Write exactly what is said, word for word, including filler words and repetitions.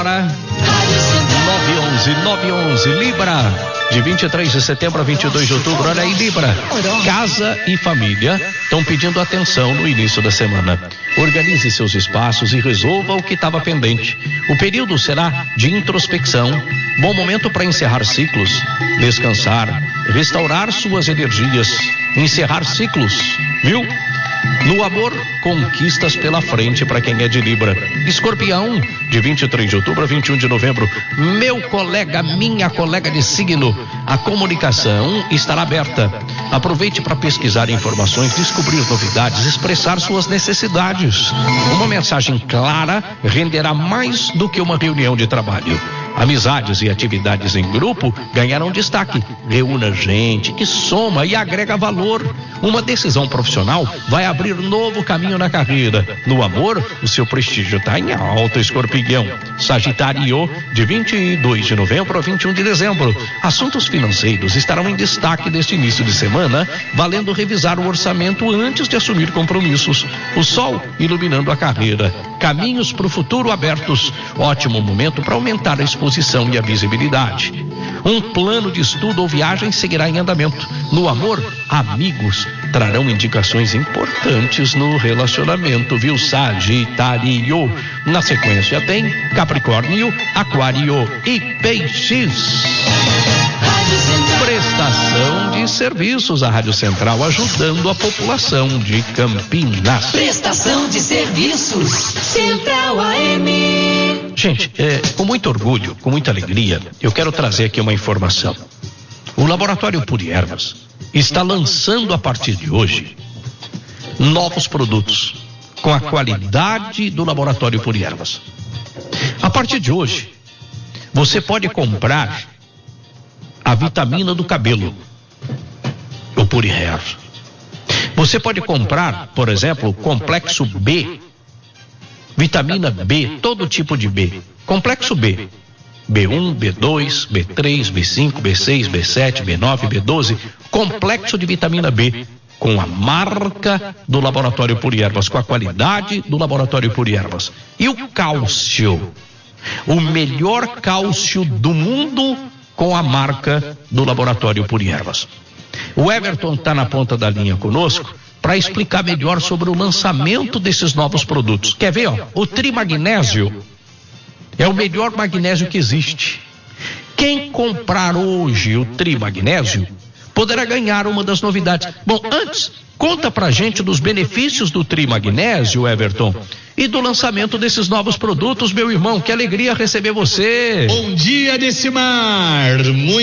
nove onze nove onze Libra, de vinte e três de setembro a vinte e dois de outubro. Olha aí, Libra, casa e família estão pedindo atenção no início da semana. Organize seus espaços e resolva o que estava pendente. O período será de introspecção, bom momento para encerrar ciclos, descansar, restaurar suas energias, encerrar ciclos, viu? No amor, conquistas pela frente para quem é de Libra. Escorpião, de vinte e três de outubro a vinte e um de novembro. Meu colega, minha colega de signo, a comunicação estará aberta. Aproveite para pesquisar informações, descobrir novidades, expressar suas necessidades. Uma mensagem clara renderá mais do que uma reunião de trabalho. Amizades e atividades em grupo ganharão destaque. Reúna gente que soma e agrega valor. Uma decisão profissional vai abrir novo caminho na carreira. No amor, o seu prestígio está em alta, Escorpião. Sagitário, de vinte e dois de novembro a vinte e um de dezembro. Assuntos financeiros estarão em destaque neste início de semana, valendo revisar o orçamento antes de assumir compromissos. O sol iluminando a carreira. Caminhos para o futuro abertos. Ótimo momento para aumentar a exposição e a visibilidade. Um plano de estudo ou viagem seguirá em andamento. No amor, amigos trarão indicações importantes no relacionamento, viu, Sagitário? Na sequência tem Capricórnio, Aquário e Peixes. Prestação de serviços, a Rádio Central ajudando a população de Campinas. Prestação de serviços, Central A M. Gente, é, com muito orgulho, com muita alegria, eu quero trazer aqui uma informação. O Laboratório Puri Ervas está lançando a partir de hoje novos produtos com a qualidade do Laboratório Puri Ervas. A partir de hoje, você pode comprar a vitamina do cabelo, o Puri Hair. Você pode comprar, por exemplo, complexo B, vitamina B, todo tipo de B, complexo B, B um, B dois, B três, B cinco, B seis, B sete, B nove, B doze, complexo de vitamina B, com a marca do Laboratório Puri Ervas, com a qualidade do Laboratório Puri Ervas. E o cálcio, o melhor cálcio do mundo, com a marca do Laboratório Puri Ervas. O Everton está na ponta da linha conosco para explicar melhor sobre o lançamento desses novos produtos. Quer ver, ó? O Trimagnésio é o melhor magnésio que existe. Quem comprar hoje o Trimagnésio poderá ganhar uma das novidades. Bom, antes, conta pra gente dos benefícios do Trimagnésio, Everton, e do lançamento desses novos produtos, meu irmão. Que alegria receber você. Bom dia, Decimar. Muito